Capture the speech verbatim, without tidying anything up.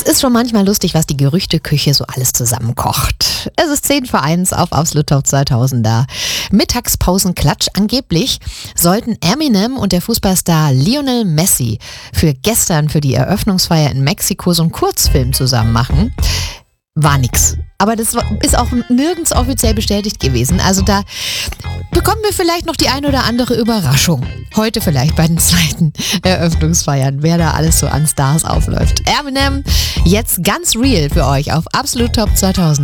ist schon manchmal lustig, was die Gerüchteküche so alles zusammenkocht. Es ist zehn vor eins auf Absolut Top zweitausender. Mittagspausenklatsch. Angeblich sollten Eminem und der Fußballstar Lionel Messi für gestern, für die Eröffnungsfeier in Mexiko, so einen Kurzfilm zusammen machen. War nix. Aber das ist auch nirgends offiziell bestätigt gewesen. Also da bekommen wir vielleicht noch die ein oder andere Überraschung. Heute vielleicht bei den zweiten Eröffnungsfeiern, wer da alles so an Stars aufläuft. Eminem, jetzt ganz real für euch auf Absolut Top zweitausend.